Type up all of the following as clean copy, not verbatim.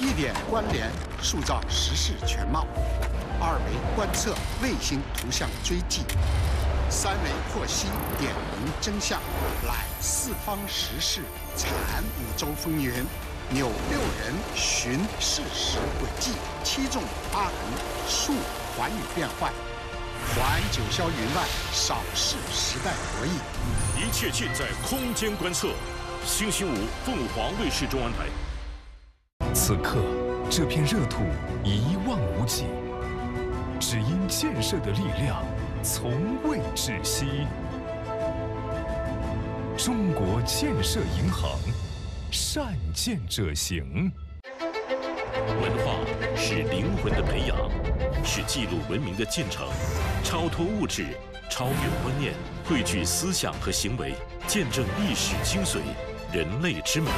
1点关联塑造时事全貌，2维观测卫星图像追迹，3维获悉点明真相，览四方时事，阐5洲风云，扭6人寻事实轨迹，7纵8横述寰宇变幻，环九霄云外，扫视时代博弈。 一切尽在空间观测。星期5，凤凰卫视中文台。 此刻，这片热土一望无际，只因建设的力量从未止息。中国建设银行，善建者行。 文化是灵魂的培养，是记录文明的进程，超脱物质，超越观念，汇聚思想和行为，见证历史精髓，人类之美。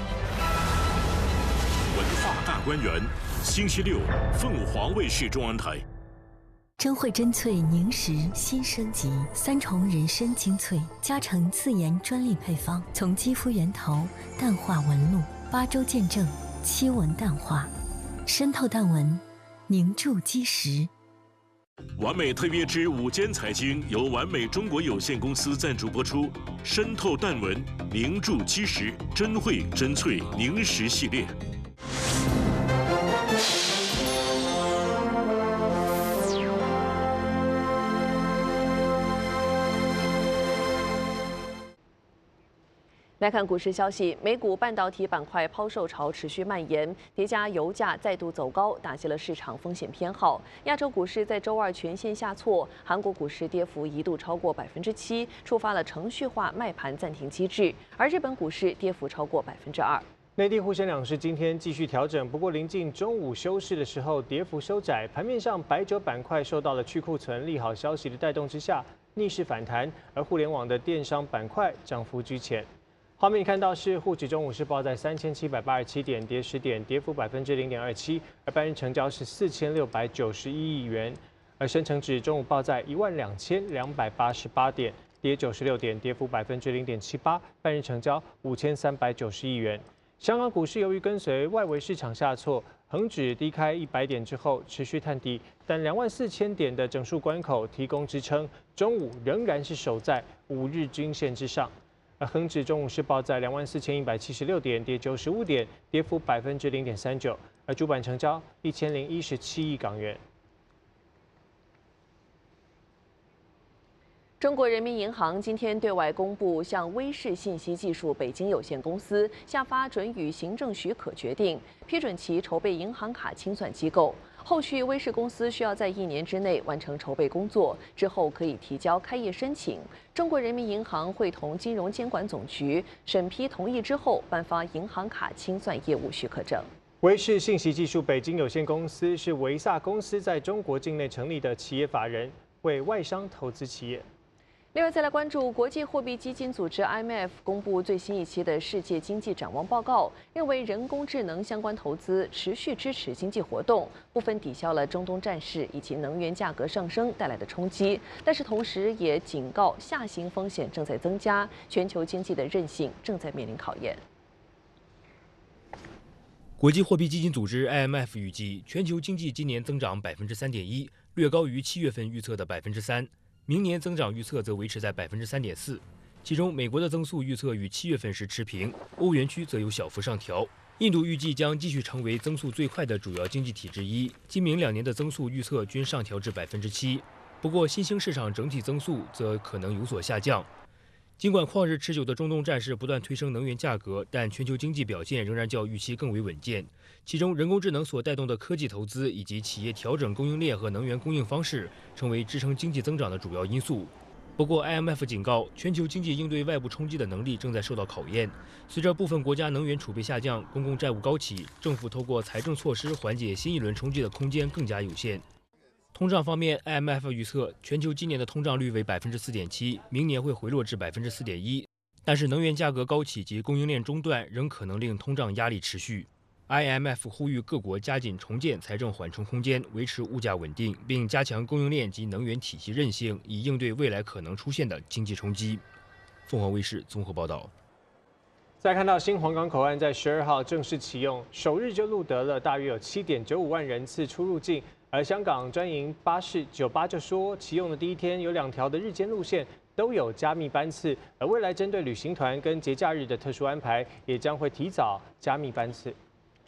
文化大观园，星期6，凤凰卫视中文台。 珍惠臻萃凝实新升级，3重人参精粹，加成自研专利配方，从肌肤源头淡化纹路，8周见证7纹淡化，渗透淡纹，凝住基石。 完美特约之午间财经由完美中国有限公司赞助播出，渗透淡纹，凝住基石，珍惠臻萃凝实系列。 来看股市消息，美股半导体板块抛售潮持续蔓延，叠加油价再度走高，打击了市场风险偏好。亚洲股市在周2全线下挫，韩国股市跌幅一度超过7%，触发了程序化卖盘暂停机制，而日本股市跌幅超过2%。 内地沪深两市今天继续调整，不过临近中午休市的时候，跌幅收窄。盘面上，白酒板块受到了去库存利好消息的带动之下，逆势反弹，而互联网的电商板块涨幅居前。画面看到是沪指中午是报在3787点，跌10点，跌幅0.27%，而半日成交是4691亿元，而深成指中午报在12288点，跌96点，跌幅0.78%，半日成交5390亿元。香港股市由于跟随外围市场下挫，恒指低开100点之后持续探底，但24000点的整数关口提供支撑，中午仍然是守在5日均线之上。而恒指中午是报在24176点，跌95点，跌幅0.39%，而主板成交1017亿港元。 中国人民银行今天对外公布，向威视信息技术北京有限公司下发准予行政许可决定，批准其筹备银行卡清算机构。后续威视公司需要在1年之内完成筹备工作，之后可以提交开业申请。中国人民银行会同金融监管总局审批同意之后，颁发银行卡清算业务许可证。 威视信息技术北京有限公司是维萨公司在中国境内成立的企业法人，为外商投资企业。 另外，再来关注国际货币基金组织 IMF 公布最新一期的世界经济展望报告，认为人工智能相关投资持续支持经济活动，部分抵消了中东战事以及能源价格上升带来的冲击，但是同时也警告下行风险正在增加，全球经济的韧性正在面临考验。 国际货币基金组织 IMF 预计全球经济今年增长3.1%，略高于7月份预测的3%。明年增长预测则维持在3.4%，其中美国的增速预测与7月份时持平，欧元区则有小幅上调。印度预计将继续成为增速最快的主要经济体之一，今明2年的增速预测均上调至7%。不过，新兴市场整体增速则可能有所下降。尽管旷日持久的中东战事不断推升能源价格，但全球经济表现仍然较预期更为稳健。其中，人工智能所带动的科技投资以及企业调整供应链和能源供应方式，成为支撑经济增长的主要因素。不过 ，IMF 警告，全球经济应对外部冲击的能力正在受到考验。随着部分国家能源储备下降，公共债务高企，政府透过财政措施缓解新一轮冲击的空间更加有限。通胀方面 ，IMF 预测全球今年的通胀率为4.7%，明年会回落至4.1%。但是能源价格高企及供应链中断仍可能令通胀压力持续。IMF 呼吁各国加紧重建财政缓冲空间，维持物价稳定，并加强供应链及能源体系韧性，以应对未来可能出现的经济冲击。凤凰卫视综合报道。 再看到新黄港口岸在12号正式启用，首日就录得了大约有7.95万人次出入境。而香港专营巴士98就说，启用的第一天有2条的日间路线都有加密班次，而未来针对旅行团跟节假日的特殊安排，也将会提早加密班次。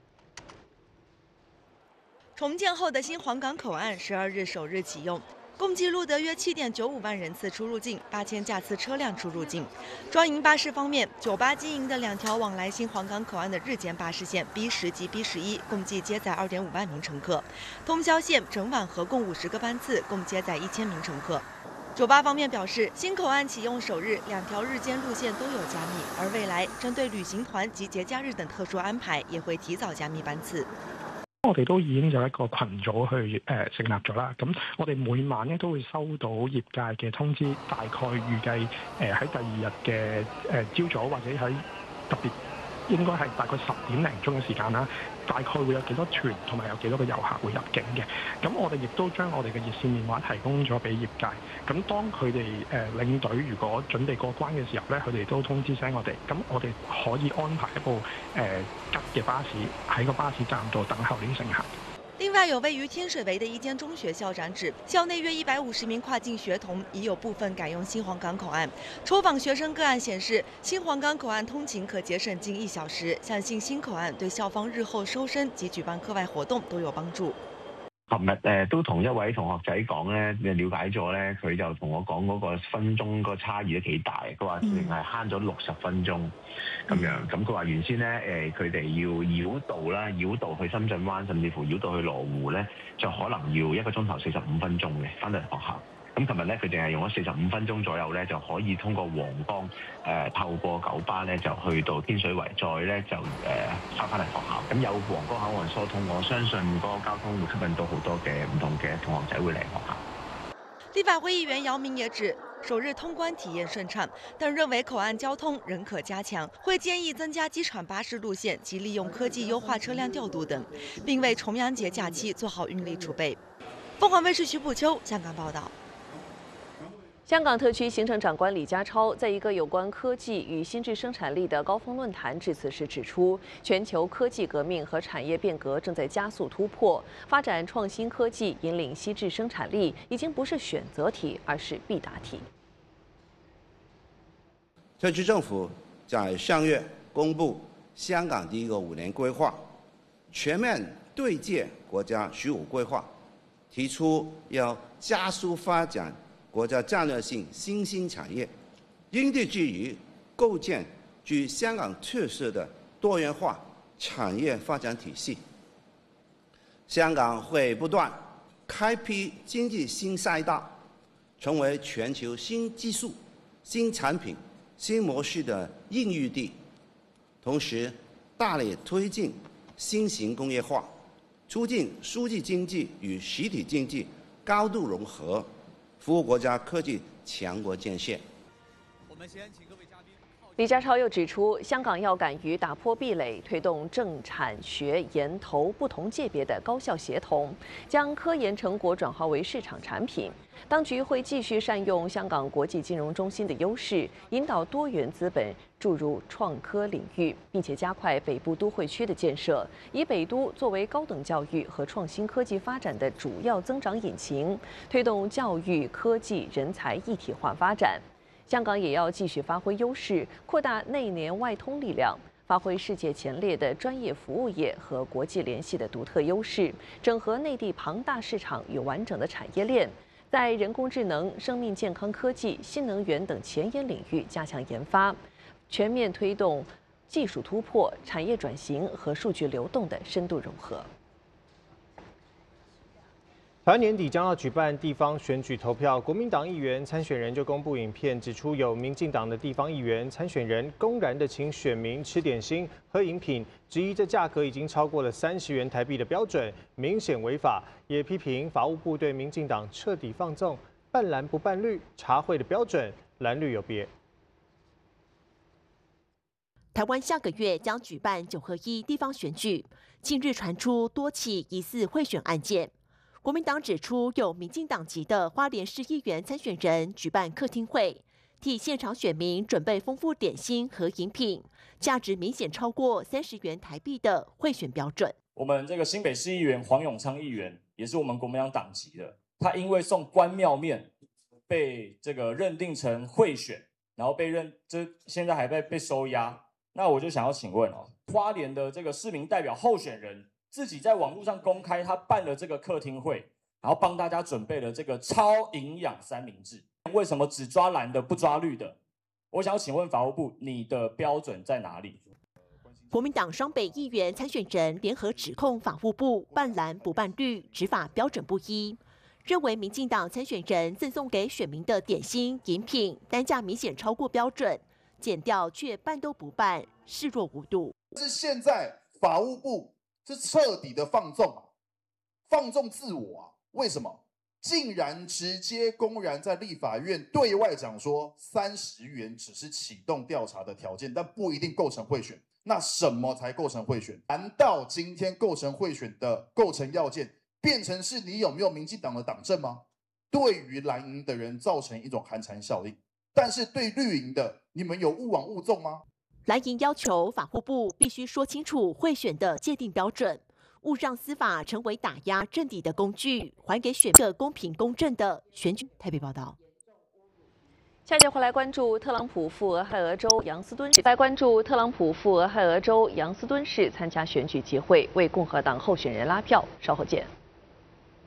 重建后的新黄港口岸12日首日启用。 共计录得约7.95万人次出入境，8000架次车辆出入境。专营巴士方面，98经营的2条往来新黄港口岸的日间巴士线 B10及 B11，共计接载2.5万名乘客。通宵线整晚合共50个班次，共接载1000名乘客。98方面表示，新口岸启用首日2条日间路线都有加密，而未来针对旅行团及節假日等特殊安排，也會提早加密班次。 我哋都已經有一個群組去成立咗啦，咁我哋每晚咧都會收到業界嘅通知，大概預計喺第2日嘅朝早或者喺特別應該係大概10點零鐘嘅時間啦，大概會有幾多團同埋有幾多個遊客會入境嘅。咁我哋亦都將我哋嘅熱線電話提供咗俾業界。咁當佢哋領隊如果準備過關嘅時候咧，佢哋都通知聲我哋。咁我哋可以安排一部吉嘅巴士喺個巴士站度等候呢啲乘客。 另外，有位于天水围的一间中学校长指，校内约150名跨境学童已有部分改用新黄港口岸。抽访学生个案显示，新黄港口岸通勤可节省近1小时，相信新口岸对校方日後收生及舉辦課外活動都有幫助。 琴日都同一位同學仔講咧，了解咗咧，佢就同我講嗰個分鐘個差異都幾大。佢話淨係慳咗60分鐘咁樣。咁佢話原先咧佢哋要繞道去深圳灣，甚至乎繞道去羅湖咧，就可能要1個鐘頭45分鐘嘅翻到嚟學校。咁琴日咧，佢淨係用咗45分鐘左右咧，就可以通過皇崗透過九巴咧，就去到天水圍，再咧就翻嚟學校。咁有皇崗口岸疏通，我相信嗰個交通會吸引到好多嘅唔同嘅同學仔會嚟學校。 立法會議員姚明也指，首日通關體驗順暢，但認為口岸交通仍可加強，會建議增加機場巴士路線及利用科技優化車輛調度等，並為重陽節假期做好運力儲備。鳳凰衛視徐普秋香港報道。 香港特區行政長官李家超在一個有關科技與新智生產力的高峰論壇致辭時指出，全球科技革命和產業變革正在加速突破，發展創新科技引領新智生產力已經不是選擇題，而是必答題。 特區政府在上月公布香港第一個5年規劃，全面對接國家15規劃，提出要加速發展 國家戰略性新興產業，因地制宜構建具香港特色的多元化產業發展體系。香港會不斷開闢經濟新賽道，成為全球新技術、新產品、新模式的孕育地。同時，大力推進新型工業化，促進數據經濟與實體經濟高度融合。 服務國家科技強國建設。 李家超又指出，香港要敢於打破壁壘，推動政產學研投不同界別的高效協同，將科研成果轉化為市場產品。當局會繼續善用香港國際金融中心的優勢，引導多元資本注入創科領域，並且加快北部都會區的建設，以北都作為高等教育和創新科技發展的主要增長引擎，推動教育、科技、人才一體化發展。香港也要繼續發揮優勢，擴大內聯外通力量，發揮世界前列的專業服務業和國際聯繫的獨特優勢，整合內地龐大市場與完整的產業鏈。 在人工智能、生命健康科技、新能源等前沿領域加強研發，全面推動技術突破、產業轉型和數據流動的深度融合。 台灣年底將要舉辦地方選舉投票，國民黨議員參選人就公布影片，指出有民進黨的地方議員參選人公然的請選民吃點心、喝飲品，質疑這價格已經超過了30元台幣的標準，明顯違法。也批評法務部對民進黨徹底放縱，半藍不半綠，茶會的標準藍綠有別。 台灣下個月將舉辦9合1地方選舉，近日傳出多起疑似賄選案件。 國民黨指出，有民進黨籍的花蓮市議員參選人舉辦客廳會， 替现场选民准备丰富点心和饮品，价值明显超过30元台币的贿选标准。 我们这个新北市议员黄永昌议员也是我们国民党党籍的，他因为送关庙面被这个认定成贿选，然后现在还被收押。那我就想要请问花莲的这个市民代表候选人自己在网络上公开他办了这个客厅会，然后帮大家准备了这个超营养三明治，为什么只抓蓝的不抓绿的？我想要请问法务部，你的标准在哪里？ 国民党双北议员参选人联合指控法务部办蓝不办绿，执法标准不一，认为民进党参选人赠送给选民的点心饮品单价明显超过标准，检调却办都不办，视若无睹。 是现在法务部是彻底的放纵自我啊！为什么？竟然直接公然在立法院对外讲说，30元只是启动调查的条件，但不一定构成贿选。那什么才构成贿选？难道今天构成贿选的构成要件变成是你有没有民进党的党证吗？对于蓝营的人造成一种寒蝉效应，但是对绿营的，你们有勿枉勿纵吗？ 蓝营要求法务部必须说清楚贿选的界定标准，勿让司法成为打压政敌的工具，还给选民公平公正的选举。台北报道。 下节回来关注特朗普赴俄亥俄州杨斯敦市。来关注特朗普赴俄亥俄州杨斯敦市参加选举集会，为共和党候选人拉票。稍后见。